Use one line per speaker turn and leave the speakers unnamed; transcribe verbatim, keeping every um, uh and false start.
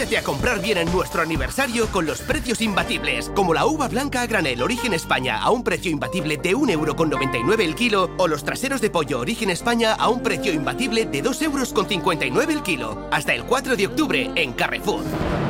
Decídete a comprar bien en nuestro aniversario con los precios imbatibles, como la uva blanca a granel Origen España a un precio imbatible de un euro con noventa y nueve el kilo, o los traseros de pollo Origen España a un precio imbatible de dos euros con cincuenta y nueve el kilo. Hasta el cuatro de octubre en Carrefour.